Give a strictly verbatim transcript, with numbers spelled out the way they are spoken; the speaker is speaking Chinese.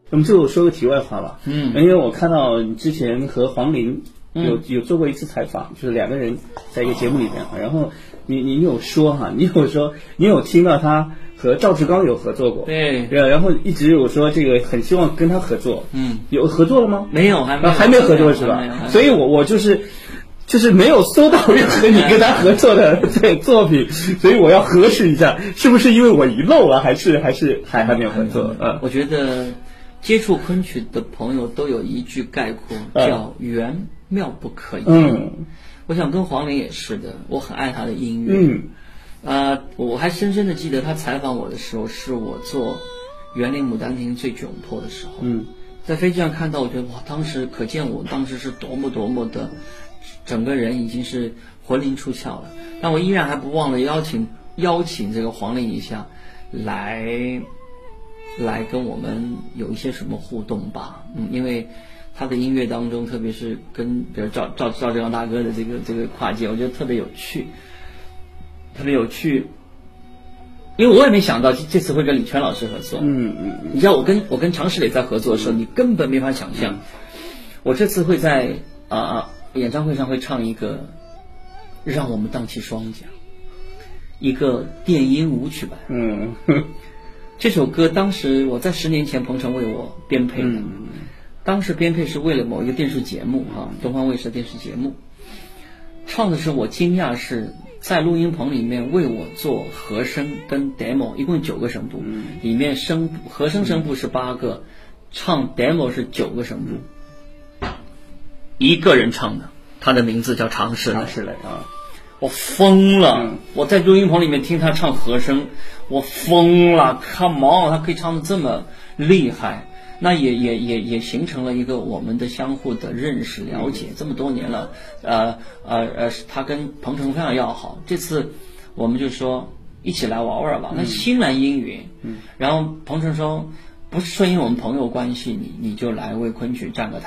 我们就说个题外话吧， 嗯， 因为我看到你之前和黄龄有、 嗯、 有做过一次采访，就是两个人在一个节目里面，然后你你有说哈，你有说你有听到他和赵志刚有合作过， 对， 然后一直有说这个很希望跟他合作， 嗯， 有合作了吗？ 没有，还没有、 啊、还没合作是吧？所以我我就是就是没有搜到任何你跟他合作的这作品，所以我要核实一下，是不是因为我遗漏了，还是还是还还没有合作？嗯， 我觉得接触昆曲的朋友都有一句概括，叫缘妙不可言。 嗯， 我想跟黄龄也是的，我很爱他的音乐。 嗯， 呃，我还深深的记得他采访我的时候，是我做园林牡丹亭最窘迫的时候。 嗯， 在飞机上看到，我觉得哇，当时可见我当时是多么多么的，整个人已经是魂灵出窍了。但我依然还不忘了邀请邀请这个黄龄一下来。来跟我们有一些什么互动吧，嗯，因为他的音乐当中，特别是跟比如赵赵赵志刚大哥的这个这个跨界，我觉得特别有趣，特别有趣。因为我也没想到这次会跟李泉老师合作， 嗯嗯， 你知道我跟我跟常石磊在合作的时候，你根本没法想象，我这次会在啊、呃、演唱会上会唱一个让我们荡起双桨，一个电音舞曲版， 嗯。 这首歌当时我在十年前彭程为我编配的， 嗯、 当时编配是为了某一个电视节目啊，东方卫视电视节目。唱的时候我惊讶是在录音棚里面为我做和声跟 demo， 一共九个声部， 嗯、 里面声部和声声部是八个，唱 demo 是九个声部，嗯、一个人唱的，他的名字叫常石磊。 常石磊啊。 我疯了、 嗯！ 我在录音棚里面听他唱和声，我疯了 ！Come on， 他可以唱得这么厉害，那也也也也形成了一个我们的相互的认识了解。嗯、这么多年了，呃呃呃，他跟彭程非常要好。这次我们就说一起来玩玩吧，那、嗯、欣然应允。嗯，然后彭程说，不是说因为我们朋友关系，你你就来为昆曲站个台。